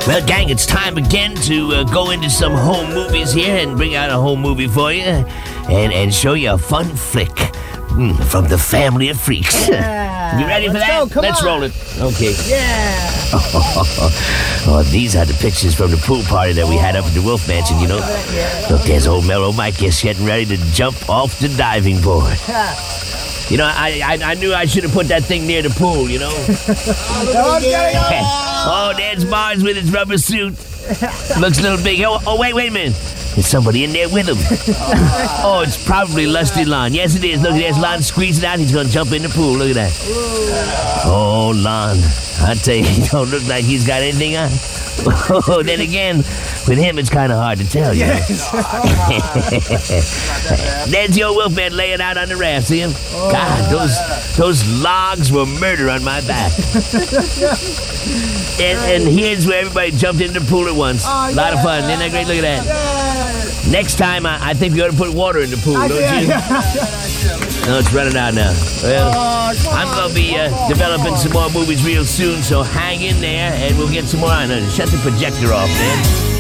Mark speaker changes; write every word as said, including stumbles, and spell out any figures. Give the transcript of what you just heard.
Speaker 1: Well, gang, it's time again to uh, go into some home movies here and bring out a home movie for you and, and show you a fun flick mm, from the family of freaks.
Speaker 2: Yeah.
Speaker 1: You ready for
Speaker 2: Let's
Speaker 1: that?
Speaker 2: go, come
Speaker 1: Let's
Speaker 2: on.
Speaker 1: roll it. Okay.
Speaker 2: Yeah.
Speaker 1: Oh, these are the pictures from the pool party that we had up at the Wolf Mansion, you know. Look, there's old Mellow Mike just getting ready to jump off the diving board. You know, I, I I knew I should have put that thing near the pool, you know.
Speaker 2: Oh,
Speaker 1: Oh, there's Mars with his rubber suit. Looks a little big. Oh, oh, wait, wait a minute. There's somebody in there with him. Oh, it's probably Lusty Lon. Yes, it is. Look, there's Lon squeezing out. He's going to jump in the pool. Look at that. Oh, Lon. I tell you, he don't look like he's got anything on. Oh, then again, with him, it's kind of hard to tell, you know. There's your Wolfman laying out on the raft, see him? God, those those logs were murder on my back. and, and here's where everybody jumped into the pool at once. A lot of fun. Isn't that great? Look at that. Next time, I, I think we ought to put water in the pool, don't you? No, it's running out now. Well, I'm going to be uh, developing some more movies real soon, so hang in there, and we'll get some more on. Shut the projector off, man.